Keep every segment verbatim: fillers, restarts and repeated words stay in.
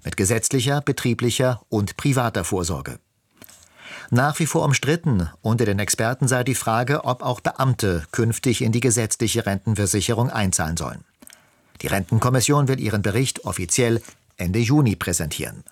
mit gesetzlicher, betrieblicher und privater Vorsorge. Nach wie vor umstritten unter den Experten sei die Frage, ob auch Beamte künftig in die gesetzliche Rentenversicherung einzahlen sollen. Die Rentenkommission will ihren Bericht offiziell Ende Juni präsentieren.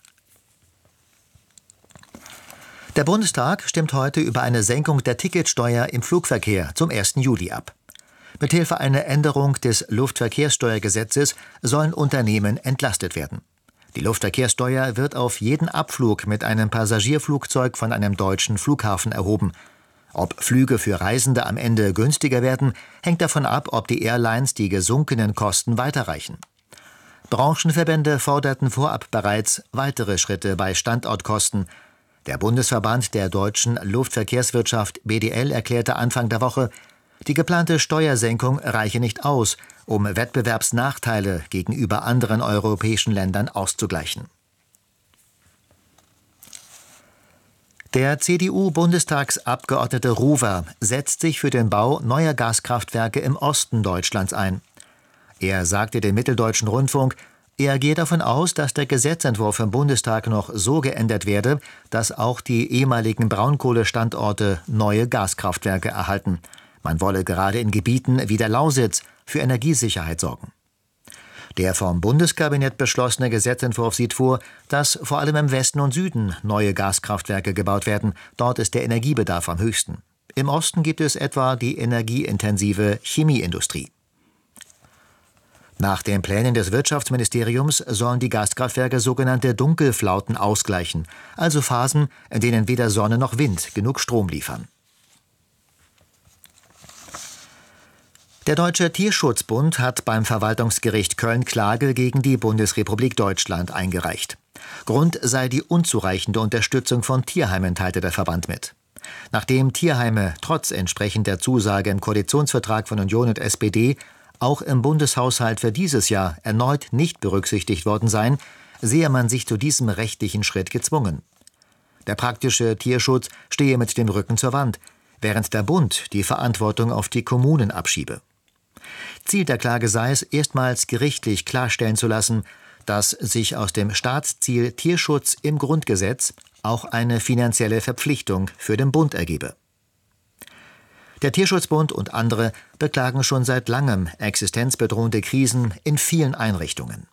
Der Bundestag stimmt heute über eine Senkung der Ticketsteuer im Flugverkehr zum ersten Juli ab. Mithilfe einer Änderung des Luftverkehrssteuergesetzes sollen Unternehmen entlastet werden. Die Luftverkehrssteuer wird auf jeden Abflug mit einem Passagierflugzeug von einem deutschen Flughafen erhoben. Ob Flüge für Reisende am Ende günstiger werden, hängt davon ab, ob die Airlines die gesunkenen Kosten weiterreichen. Branchenverbände forderten vorab bereits weitere Schritte bei Standortkosten. Der Bundesverband der deutschen Luftverkehrswirtschaft B D L erklärte Anfang der Woche, die geplante Steuersenkung reiche nicht aus, um Wettbewerbsnachteile gegenüber anderen europäischen Ländern auszugleichen. Der C D U-Bundestagsabgeordnete Ruwer setzt sich für den Bau neuer Gaskraftwerke im Osten Deutschlands ein. Er sagte dem Mitteldeutschen Rundfunk, er gehe davon aus, dass der Gesetzentwurf im Bundestag noch so geändert werde, dass auch die ehemaligen Braunkohlestandorte neue Gaskraftwerke erhalten. Man wolle gerade in Gebieten wie der Lausitz für Energiesicherheit sorgen. Der vom Bundeskabinett beschlossene Gesetzentwurf sieht vor, dass vor allem im Westen und Süden neue Gaskraftwerke gebaut werden. Dort ist der Energiebedarf am höchsten. Im Osten gibt es etwa die energieintensive Chemieindustrie. Nach den Plänen des Wirtschaftsministeriums sollen die Gaskraftwerke sogenannte Dunkelflauten ausgleichen, also Phasen, in denen weder Sonne noch Wind genug Strom liefern. Der Deutsche Tierschutzbund hat beim Verwaltungsgericht Köln Klage gegen die Bundesrepublik Deutschland eingereicht. Grund sei die unzureichende Unterstützung von Tierheimen, teilte der Verband mit. Nachdem Tierheime trotz entsprechender Zusage im Koalitionsvertrag von Union und S P D auch im Bundeshaushalt für dieses Jahr erneut nicht berücksichtigt worden seien, sehe man sich zu diesem rechtlichen Schritt gezwungen. Der praktische Tierschutz stehe mit dem Rücken zur Wand, während der Bund die Verantwortung auf die Kommunen abschiebe. Ziel der Klage sei es, erstmals gerichtlich klarstellen zu lassen, dass sich aus dem Staatsziel Tierschutz im Grundgesetz auch eine finanzielle Verpflichtung für den Bund ergebe. Der Tierschutzbund und andere beklagen schon seit langem existenzbedrohende Krisen in vielen Einrichtungen.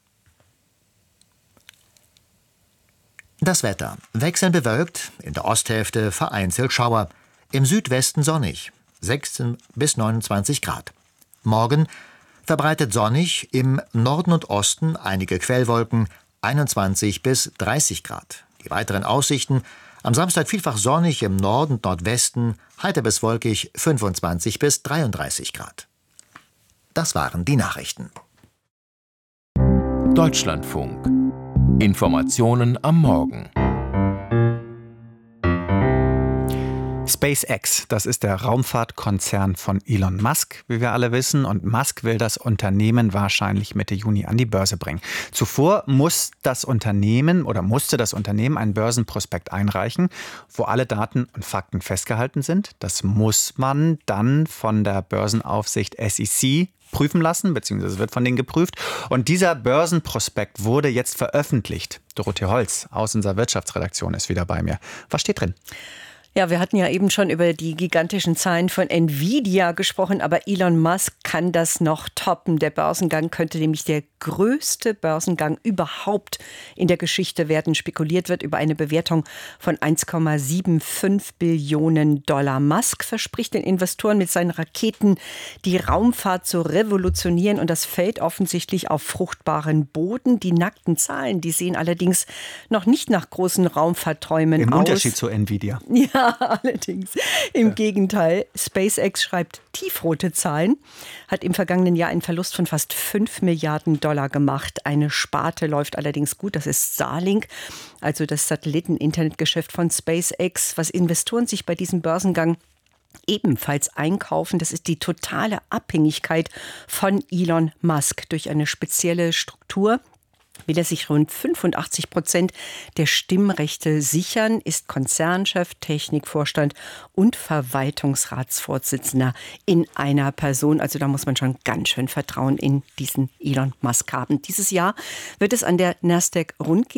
Das Wetter. Wechselnd bewölkt, in der Osthälfte vereinzelt Schauer, im Südwesten sonnig, sechzehn bis neunundzwanzig Grad. Morgen verbreitet sonnig, im Norden und Osten einige Quellwolken, einundzwanzig bis dreißig Grad. Die weiteren Aussichten: am Samstag vielfach sonnig, im Norden und Nordwesten, heiter bis wolkig, fünfundzwanzig bis dreiunddreißig Grad. Das waren die Nachrichten. Deutschlandfunk. Informationen am Morgen. SpaceX, das ist der Raumfahrtkonzern von Elon Musk, wie wir alle wissen. Und Musk will das Unternehmen wahrscheinlich Mitte Juni an die Börse bringen. Zuvor muss das Unternehmen oder musste das Unternehmen einen Börsenprospekt einreichen, wo alle Daten und Fakten festgehalten sind. Das muss man dann von der Börsenaufsicht S E C prüfen lassen, beziehungsweise wird von denen geprüft. Und dieser Börsenprospekt wurde jetzt veröffentlicht. Dorothee Holz aus unserer Wirtschaftsredaktion ist wieder bei mir. Was steht drin? Ja, wir hatten ja eben schon über die gigantischen Zahlen von Nvidia gesprochen, aber Elon Musk kann das noch toppen. Der Börsengang könnte nämlich der größte Börsengang überhaupt in der Geschichte werden. Spekuliert wird über eine Bewertung von eins Komma fünfundsiebzig Billionen Dollar. Musk verspricht den Investoren mit seinen Raketen, die Raumfahrt zu revolutionieren, und das fällt offensichtlich auf fruchtbaren Boden. Die nackten Zahlen, die sehen allerdings noch nicht nach großen Raumfahrtträumen Im aus. Im Unterschied zu Nvidia. Ja, allerdings. Im ja. Gegenteil. SpaceX schreibt tiefrote Zahlen, hat im vergangenen Jahr einen Verlust von fast fünf Milliarden Dollar gemacht. Eine Sparte läuft allerdings gut, das ist Starlink, also das Satelliten-Internetgeschäft von SpaceX. Was Investoren sich bei diesem Börsengang ebenfalls einkaufen, das ist die totale Abhängigkeit von Elon Musk durch eine spezielle Struktur. Will er sich rund fünfundachtzig Prozent der Stimmrechte sichern, ist Konzernchef, Technikvorstand und Verwaltungsratsvorsitzender in einer Person. Also da muss man schon ganz schön Vertrauen in diesen Elon Musk haben. Dieses Jahr wird es an der Nasdaq rund gehen.